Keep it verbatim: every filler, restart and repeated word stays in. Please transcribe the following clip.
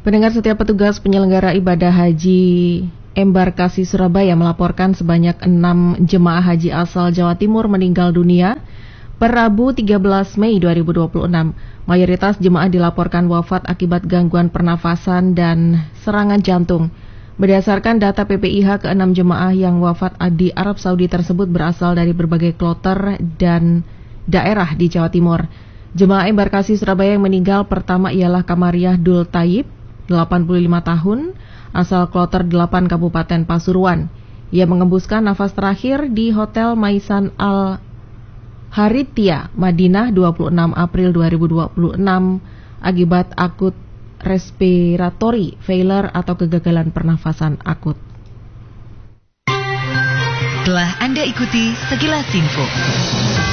Pendengar, setiap petugas penyelenggara ibadah haji embarkasi Surabaya melaporkan sebanyak enam jemaah haji asal Jawa Timur meninggal dunia per Rabu tiga belas Mei dua ribu dua puluh enam. Mayoritas jemaah dilaporkan wafat akibat gangguan pernafasan dan serangan jantung. Berdasarkan data P P I H, keenam jemaah yang wafat di Arab Saudi tersebut berasal dari berbagai kloter dan daerah di Jawa Timur. Jemaah embarkasi Surabaya yang meninggal pertama ialah Kamariah Dul Tayyib, delapan puluh lima tahun, asal kloter delapan Kabupaten Pasuruan. Ia mengembuskan nafas terakhir di Hotel Maisan Al Harithia, Madinah, dua puluh enam April dua ribu dua puluh enam akibat akut respiratory failure atau kegagalan pernafasan akut. Telah Anda ikuti sekilas info.